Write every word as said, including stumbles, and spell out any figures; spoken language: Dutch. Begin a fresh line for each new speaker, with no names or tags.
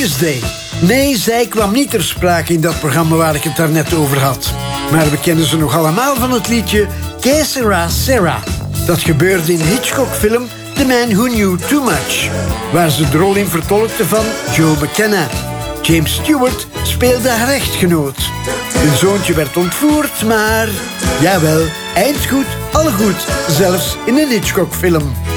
Tuesday. Nee, zij kwam niet ter sprake in dat programma waar ik het daarnet over had. Maar we kennen ze nog allemaal van het liedje Que Sera Sera. Dat gebeurde in de Hitchcock-film The Man Who Knew Too Much, waar ze de rol in vertolkte van Joe McKenna. James Stewart speelde haar echtgenoot. Hun zoontje werd ontvoerd, maar jawel, eind goed, al goed, zelfs in een Hitchcock-film.